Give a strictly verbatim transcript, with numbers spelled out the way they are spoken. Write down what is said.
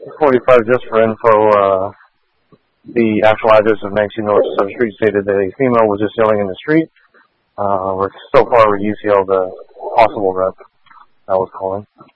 forty-five, just for info, uh, the actual address of nineteen North South Street stated that a female was just yelling in the street. Uh, we're so far with U C L, the possible rep that was calling.